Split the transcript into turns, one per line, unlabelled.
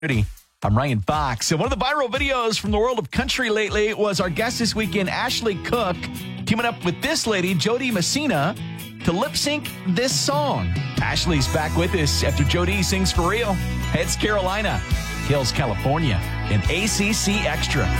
I'm Ryan Fox. And one of the viral videos from the world of country lately was our guest this weekend, Ashley Cook, teaming up with this lady, Jody Messina, to lip sync this song. Ashley's back with us after Jody sings for real. It's Carolina, Hills, California, and ACC Extra.